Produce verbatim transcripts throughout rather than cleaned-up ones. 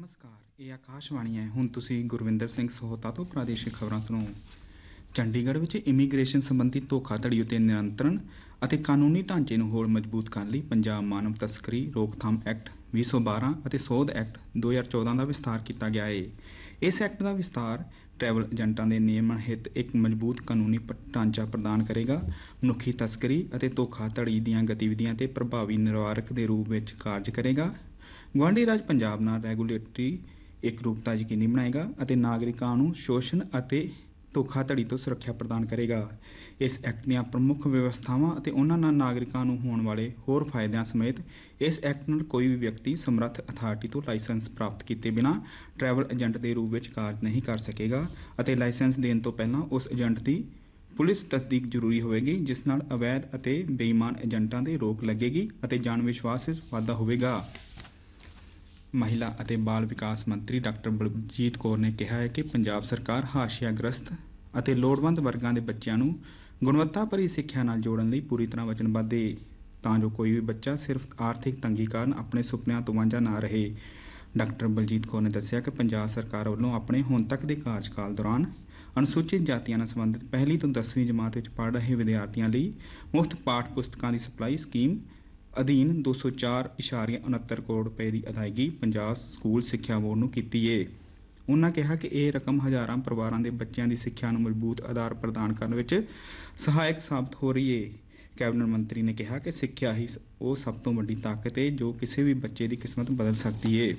ਨਮਸਕਾਰ, ਇਹ ਆਕਾਸ਼ਵਾਣੀ ਹੈ। ਹੁਣ ਤੁਸੀਂ ਗੁਰਵਿੰਦਰ ਸਿੰਘ ਸਹੋਤਾ ਤੋਂ ਪ੍ਰਾਦੇਸ਼ਿਕ ਖਬਰਾਂ ਸੁਣੋ। ਚੰਡੀਗੜ੍ਹ ਵਿੱਚ ਇਮੀਗ੍ਰੇਸ਼ਨ ਸੰਬੰਧੀ ਧੋਖਾਧੜੀ ਉਤੇ ਨਿਯੰਤਰਣ ਅਤੇ ਕਾਨੂੰਨੀ ਢਾਂਚੇ ਨੂੰ ਹੋਰ ਮਜ਼ਬੂਤ ਕਰਨ ਲਈ ਪੰਜਾਬ ਮਾਨਵ ਤਸਕਰੀ ਰੋਕਥਾਮ ਐਕਟ ਵੀਹ ਸੌ ਬਾਰਾਂ ਅਤੇ ਸੋਧ ਐਕਟ ਦੋ ਹਜ਼ਾਰ ਚੌਦਾਂ ਦਾ ਵਿਸਥਾਰ ਕੀਤਾ ਗਿਆ ਹੈ। ਇਸ ਐਕਟ ਦਾ ਵਿਸਥਾਰ ਟਰੈਵਲ ਏਜੰਟਾਂ ਦੇ ਨਿਯਮਨ ਹਿੱਤ ਇੱਕ ਮਜ਼ਬੂਤ ਕਾਨੂੰਨੀ ਢਾਂਚਾ ਪ੍ਰਦਾਨ ਕਰੇਗਾ। ਮਨੁੱਖੀ ਤਸਕਰੀ ਅਤੇ ਧੋਖਾਧੜੀ ਦੀਆਂ ਗਤੀਵਿਧੀਆਂ ਤੇ ਪ੍ਰਭਾਵੀ ਨਿਵਾਰਕ ਦੇ ਰੂਪ ਵਿੱਚ ਕਾਰਜ ਕਰੇਗਾ। ਗੁਆਂਢੀ ਰਾਜ ਪੰਜਾਬ ਨਾਲ ਰੈਗੂਲੇਟਰੀ ਇਕਰੂਪਤਾ ਯਕੀਨੀ ਬਣਾਏਗਾ ਅਤੇ ਨਾਗਰਿਕਾਂ ਨੂੰ ਸ਼ੋਸ਼ਣ ਅਤੇ ਧੋਖਾਧੜੀ ਤੋਂ ਸੁਰੱਖਿਆ ਪ੍ਰਦਾਨ ਕਰੇਗਾ। ਇਸ ਐਕਟ ਦੀਆਂ ਪ੍ਰਮੁੱਖ ਵਿਵਸਥਾਵਾਂ ਅਤੇ ਉਹਨਾਂ ਨਾਲ ਨਾਗਰਿਕਾਂ ਨੂੰ ਹੋਣ ਵਾਲੇ ਹੋਰ ਫਾਇਦਿਆਂ ਸਮੇਤ ਇਸ ਐਕਟ ਨਾਲ ਕੋਈ ਵੀ ਵਿਅਕਤੀ ਸਮਰੱਥ ਅਥਾਰਟੀ ਤੋਂ ਲਾਇਸੈਂਸ ਪ੍ਰਾਪਤ ਕੀਤੇ ਬਿਨਾਂ ਟਰੈਵਲ ਏਜੰਟ ਦੇ ਰੂਪ ਵਿੱਚ ਕਾਰਜ ਨਹੀਂ ਕਰ ਸਕੇਗਾ ਅਤੇ ਲਾਇਸੈਂਸ ਦੇਣ ਤੋਂ ਪਹਿਲਾਂ ਉਸ ਏਜੰਟ ਦੀ ਪੁਲਿਸ ਤਸਦੀਕ ਜ਼ਰੂਰੀ ਹੋਵੇਗੀ, ਜਿਸ ਨਾਲ ਅਵੈਧ ਅਤੇ ਬੇਈਮਾਨ ਏਜੰਟਾਂ ਤੇ ਰੋਕ ਲੱਗੇਗੀ ਅਤੇ ਜਨ ਵਿਸ਼ਵਾਸ ਵਿੱਚ ਵਾਧਾ ਹੋਵੇਗਾ। ਮਹਿਲਾ ਅਤੇ ਬਾਲ ਵਿਕਾਸ ਮੰਤਰੀ ਡਾਕਟਰ ਬਲਜੀਤ ਕੌਰ ਨੇ ਕਿਹਾ ਹੈ ਕਿ ਪੰਜਾਬ ਸਰਕਾਰ ਹਾਸ਼ੀਆਗ੍ਰਸਤ ਅਤੇ ਲੋੜਵੰਦ ਵਰਗਾਂ ਦੇ ਬੱਚਿਆਂ ਨੂੰ ਗੁਣਵੱਤਾ ਭਰੀ ਸਿੱਖਿਆ ਨਾਲ ਜੋੜਨ ਲਈ ਪੂਰੀ ਤਰ੍ਹਾਂ ਵਚਨਬੱਧ ਹੈ, ਤਾਂ ਜੋ ਕੋਈ ਵੀ ਬੱਚਾ ਸਿਰਫ ਆਰਥਿਕ ਤੰਗੀ ਕਾਰਨ ਆਪਣੇ ਸੁਪਨਿਆਂ ਤੋਂ ਵਾਂਝਾ ਨਾ ਰਹੇ। ਡਾਕਟਰ ਬਲਜੀਤ ਕੌਰ ਨੇ ਦੱਸਿਆ ਕਿ ਪੰਜਾਬ ਸਰਕਾਰ ਵੱਲੋਂ ਆਪਣੇ ਹੁਣ ਤੱਕ ਦੇ ਕਾਰਜਕਾਲ ਦੌਰਾਨ ਅਨੁਸੂਚਿਤ ਜਾਤੀਆਂ ਨਾਲ ਸੰਬੰਧਿਤ ਪਹਿਲੀ ਤੋਂ ਦਸਵੀਂ ਜਮਾਤ ਵਿੱਚ ਪੜ੍ਹ ਰਹੇ ਵਿਦਿਆਰਥੀਆਂ ਲਈ ਮੁਫਤ ਪਾਠ ਪੁਸਤਕਾਂ ਦੀ ਸਪਲਾਈ ਸਕੀਮ ਅਧੀਨ ਦੋ ਸੌ ਚਾਰ ਇਸ਼ਾਰੀਆ ਉਨੱਤਰ ਕਰੋੜ ਰੁਪਏ ਦੀ ਅਦਾਇਗੀ ਪੰਜਾਬ ਸਕੂਲ ਸਿੱਖਿਆ ਬੋਰਡ ਨੂੰ ਕੀਤੀ ਹੈ। ਉਨ੍ਹਾਂ ਕਿਹਾ ਕਿ ਇਹ ਰਕਮ ਹਜ਼ਾਰਾਂ ਪਰਿਵਾਰਾਂ ਦੇ ਬੱਚਿਆਂ ਦੀ ਸਿੱਖਿਆ ਨੂੰ ਮਜ਼ਬੂਤ ਆਧਾਰ ਪ੍ਰਦਾਨ ਕਰਨ ਵਿੱਚ ਸਹਾਇਕ ਸਾਬਤ ਹੋ ਰਹੀ ਹੈ। ਕੈਬਨਿਟ ਮੰਤਰੀ ਨੇ ਕਿਹਾ ਕਿ ਸਿੱਖਿਆ ਹੀ ਉਹ ਸਭ ਤੋਂ ਵੱਡੀ ਤਾਕਤ ਹੈ ਜੋ ਕਿਸੇ ਵੀ ਬੱਚੇ ਦੀ ਕਿਸਮਤ ਬਦਲ ਸਕਦੀ ਹੈ।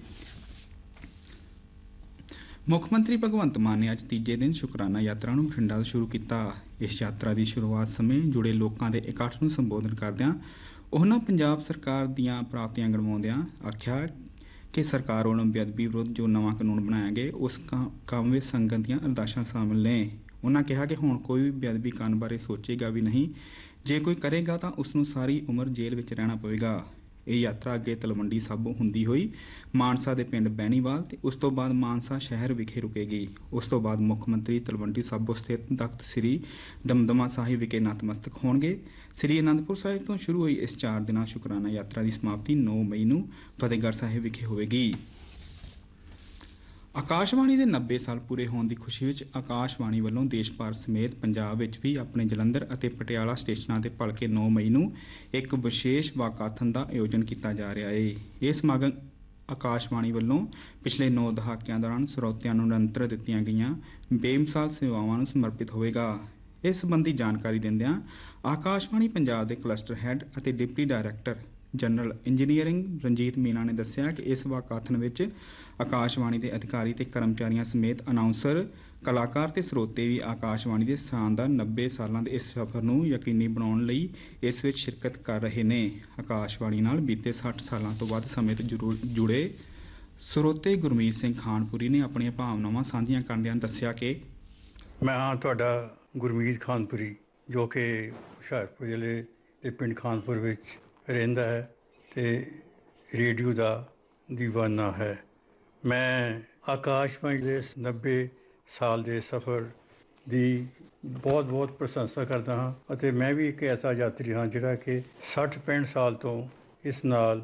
ਮੁੱਖ ਮੰਤਰੀ ਭਗਵੰਤ ਮਾਨ ਨੇ ਅੱਜ ਤੀਜੇ ਦਿਨ ਸ਼ੁਕਰਾਨਾ ਯਾਤਰਾ ਨੂੰ ਬਠਿੰਡਾ ਤੋਂ ਸ਼ੁਰੂ ਕੀਤਾ। ਇਸ ਯਾਤਰਾ ਦੀ ਸ਼ੁਰੂਆਤ ਸਮੇਂ ਜੁੜੇ ਲੋਕਾਂ ਦੇ ਇਕੱਠ ਨੂੰ ਸੰਬੋਧਨ ਕਰਦਿਆਂ ਉਹਨਾਂ ਪੰਜਾਬ ਸਰਕਾਰ ਦੀਆਂ ਪ੍ਰਾਪਤੀਆਂ ਗਣਵਾਉਂਦਿਆਂ ਆਖਿਆ ਕਿ ਸਰਕਾਰ ਵੱਲੋਂ ਬੇਅਦਬੀ ਵਿਰੁੱਧ ਜੋ ਨਵਾਂ ਕਾਨੂੰਨ ਬਣਾਇਆ ਗਿਆ ਉਸ ਕੰਮ ਵਿੱਚ ਸੰਗਤ ਦੀਆਂ ਅਰਦਾਸਾਂ ਸ਼ਾਮਿਲ ਨੇ। ਉਹਨਾਂ ਕਿਹਾ ਕਿ ਹੁਣ ਕੋਈ ਵੀ ਬੇਅਦਬੀ ਕਰਨ ਬਾਰੇ ਸੋਚੇਗਾ ਵੀ ਨਹੀਂ, ਜੇ ਕੋਈ ਕਰੇਗਾ ਤਾਂ ਉਸ ਨੂੰ ਸਾਰੀ ਉਮਰ ਜੇਲ੍ਹ ਵਿੱਚ ਰਹਿਣਾ ਪਵੇਗਾ। ਇਹ ਯਾਤਰਾ ਅੱਗੇ ਤਲਵੰਡੀ ਸਾਬੋ ਹੁੰਦੀ ਹੋਈ ਮਾਨਸਾ ਦੇ ਪਿੰਡ ਬੈਣੀਵਾਲ ਤੇ ਉਸ ਤੋਂ ਬਾਅਦ ਮਾਨਸਾ ਸ਼ਹਿਰ ਵਿਖੇ ਰੁਕੇਗੀ। ਉਸ ਤੋਂ ਬਾਅਦ ਮੁੱਖ ਮੰਤਰੀ ਤਲਵੰਡੀ ਸਾਬੋ ਸਥਿਤ ਤਖਤ ਸ੍ਰੀ ਦਮਦਮਾ ਸਾਹਿਬ ਵਿਖੇ ਨਤਮਸਤਕ ਹੋਣਗੇ। ਸ੍ਰੀ ਅਨੰਦਪੁਰ ਸਾਹਿਬ ਤੋਂ ਸ਼ੁਰੂ ਹੋਈ ਇਸ ਚਾਰ ਦਿਨਾਂ ਸ਼ੁਕਰਾਨਾ ਯਾਤਰਾ ਦੀ ਸਮਾਪਤੀ ਨੌਂ ਮਈ ਨੂੰ ਫਤਿਹਗੜ੍ਹ ਸਾਹਿਬ ਵਿਖੇ ਹੋਵੇਗੀ। ਆਕਾਸ਼ਵਾਣੀ ਦੇ ਨੱਬੇ ਸਾਲ ਪੂਰੇ ਹੋਣ ਦੀ ਖੁਸ਼ੀ ਵਿੱਚ ਆਕਾਸ਼ਵਾਣੀ ਵੱਲੋਂ ਦੇਸ਼ ਭਰ ਸਮੇਤ ਪੰਜਾਬ ਵਿੱਚ ਵੀ ਆਪਣੇ ਜਲੰਧਰ ਅਤੇ ਪਟਿਆਲਾ ਸਟੇਸ਼ਨਾਂ ਤੇ ਭਲਕੇ ਨੌਂ ਮਈ ਨੂੰ ਇੱਕ ਵਿਸ਼ੇਸ਼ ਵਾਕਾਥਨ ਦਾ ਆਯੋਜਨ ਕੀਤਾ ਜਾ ਰਿਹਾ ਹੈ। ਇਹ ਸਮਾਗਮ ਆਕਾਸ਼ਵਾਣੀ ਵੱਲੋਂ ਪਿਛਲੇ ਨੌ ਦਹਾਕਿਆਂ ਦੌਰਾਨ ਸਰੋਤਿਆਂ ਨੂੰ ਨਿਰੰਤਰ ਦਿੱਤੀਆਂ ਗਈਆਂ ਬੇਮਿਸਾਲ ਸੇਵਾਵਾਂ ਨੂੰ ਸਮਰਪਿਤ ਹੋਵੇਗਾ। ਇਸ ਸੰਬੰਧੀ ਜਾਣਕਾਰੀ ਦਿੰਦਿਆਂ ਆਕਾਸ਼ਵਾਣੀ ਪੰਜਾਬ ਦੇ ਕਲਸਟਰ ਹੈੱਡ ਅਤੇ deputy director general engineering Ranjit Meena ਨੇ ਦੱਸਿਆ ਕਿ ਇਸ ਵਾਕਾਥਨ ਵਿੱਚ ਆਕਾਸ਼ਵਾਣੀ ਦੇ ਅਧਿਕਾਰੀ ਤੇ ਕਰਮਚਾਰੀਆਂ ਸਮੇਤ ਅਨਾਉਂਸਰ, ਕਲਾਕਾਰ ਤੇ ਸਰੋਤੇ ਵੀ ਆਕਾਸ਼ਵਾਣੀ ਦੇ ਸ਼ਾਨਦਾਰ ਨੱਬੇ ਸਾਲਾਂ ਦੇ ਇਸ ਸਫ਼ਰ ਨੂੰ ਯਕੀਨੀ ਬਣਾਉਣ ਲਈ ਇਸ ਵਿੱਚ ਸ਼ਿਰਕਤ ਕਰ ਰਹੇ ਨੇ। ਆਕਾਸ਼ਵਾਣੀ ਨਾਲ ਬੀਤੇ ਸੱਠ ਸਾਲਾਂ ਤੋਂ ਵੱਧ ਸਮੇਂ ਤੋਂ ਜੁੜੇ ਸਰੋਤੇ ਗੁਰਮੀਤ ਸਿੰਘ ਖਾਨਪੁਰੀ ਨੇ ਆਪਣੀਆਂ ਭਾਵਨਾਵਾਂ ਸਾਂਝੀਆਂ ਕਰਦਿਆਂ ਦੱਸਿਆ ਕਿ ਮੈਂ ਹਾਂ ਤੁਹਾਡਾ ਗੁਰਮੀਤ ਖਾਨਪੁਰੀ, ਜੋ ਕਿ ਹੁਸ਼ਿਆਰਪੁਰ ਜ਼ਿਲ੍ਹੇ ਦੇ ਪਿੰਡ ਖਾਨਪੁਰ ਵਿੱਚ ਰਹਿੰਦਾ ਹੈ ਤੇ ਰੇਡੀਓ ਦਾ ਦੀਵਾਨਾ ਹੈ। ਮੈਂ ਆਕਾਸ਼ਵਾਣੀ ਦੇ ਨੱਬੇ ਸਾਲ ਦੇ ਸਫ਼ਰ ਦੀ ਬਹੁਤ ਬਹੁਤ ਪ੍ਰਸ਼ੰਸਾ ਕਰਦਾ ਹਾਂ ਅਤੇ ਮੈਂ ਵੀ ਇੱਕ ਐਸਾ ਯਾਤਰੀ ਹਾਂ ਜਿਹੜਾ ਕਿ ਸੱਠ ਪੈਂਹਠ ਸਾਲ ਤੋਂ ਇਸ ਨਾਲ